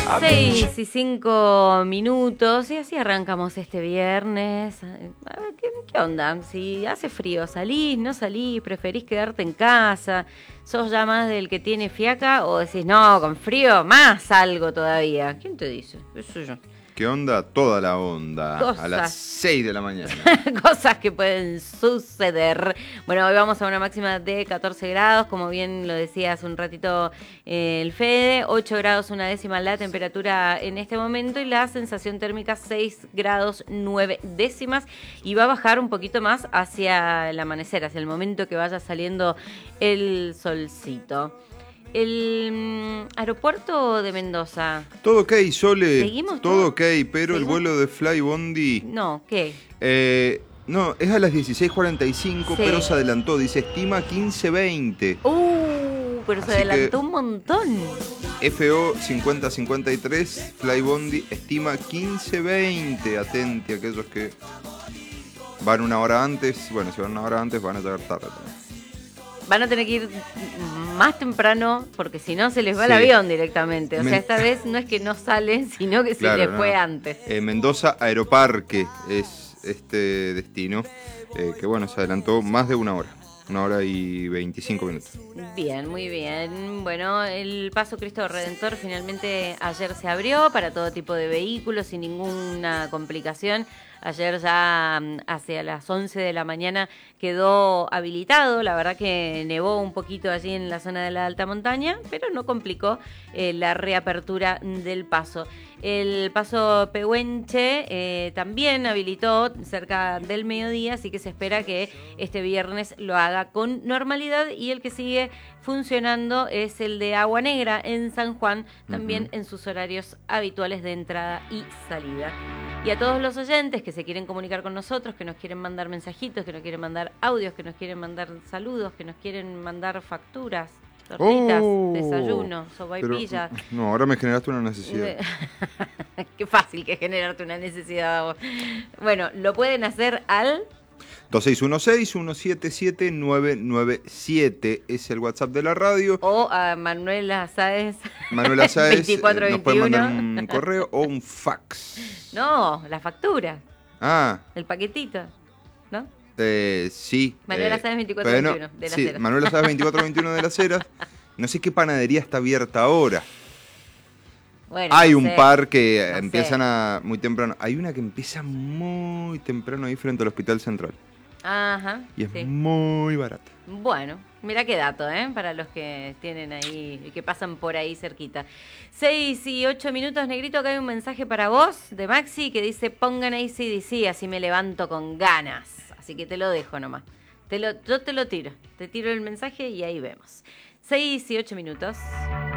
6:05. Y así arrancamos este viernes. A ver, ¿qué onda? Si hace frío, ¿salís, no salís? ¿Preferís quedarte en casa? ¿Sos ya más del que tiene fiaca? ¿O decís, no, con frío más salgo todavía? ¿Quién te dice? Eso yo. ¿Qué onda? Toda la onda. Cosas. A las 6 de la mañana. Cosas que pueden suceder. Bueno, hoy vamos a una máxima de 14 grados, como bien lo decía hace un ratito el Fede. 8 grados una décima la temperatura en este momento y la sensación térmica 6 grados 9 décimas. Y va a bajar un poquito más hacia el amanecer, hacia el momento que vaya saliendo el solcito. El aeropuerto de Mendoza. Todo ok, Sole. ¿Seguimos todo ok, pero ¿Seguimos? el vuelo de Flybondi... No, ¿qué? No, es a las 16:45, Sí. pero se adelantó. Dice, estima 15:20. Pero se Así adelantó que- un montón. FO 5053, Flybondi estima 15:20. Atenti a aquellos que van una hora antes. Bueno, si van una hora antes van a llegar tarde también. Van a tener que ir más temprano porque si no se les va el Sí. avión directamente. O sea, esta vez no es que no salen, sino que Claro, se les no. fue antes. Mendoza Aeroparque es este destino, que bueno, se adelantó más de una hora y 25 minutos. Bien, muy bien. Bueno, el Paso Cristo Redentor finalmente ayer se abrió para todo tipo de vehículos sin ninguna complicación. Ayer ya hacia las 11 de la mañana quedó habilitado. La verdad que nevó un poquito allí en la zona de la alta montaña, pero no complicó la reapertura del paso. El paso Pehuenche también habilitó cerca del mediodía, así que se espera que este viernes lo haga con normalidad. Y el que sigue funcionando es el de Agua Negra en San Juan, también en sus horarios habituales de entrada y salida. Y a todos los oyentes que se quieren comunicar con nosotros, que nos quieren mandar mensajitos, que nos quieren mandar audios, que nos quieren mandar saludos, que nos quieren mandar facturas, tortitas, desayuno, sopaipillas. No, ahora me generaste una necesidad. Qué fácil que generarte una necesidad a vos. Bueno, lo pueden hacer al 2616-177-997 es el WhatsApp de la radio. o a Manuela Sáez. Manuela Sáez 2421. nos puede mandar un correo o un fax. No, la factura, Ah, el paquetito, ¿no? sí. Manuela Sáez 2421 bueno, de Las sí, Heras. Manuela Sáez 2421 de Las Heras. No sé qué panadería está abierta ahora. Bueno, Hay no un sé, par que no empiezan sé. muy temprano. Hay una que empieza muy temprano ahí frente al Hospital Central. Ajá, Y es sí. muy barata. Bueno, mira qué dato, para los que tienen ahí y que pasan por ahí cerquita. 6:08, Negrito, acá hay un mensaje para vos de Maxi que dice: pongan AC/DC, así me levanto con ganas. Así que te lo dejo nomás. Yo te lo tiro. Te tiro el mensaje y ahí vemos. 6:08.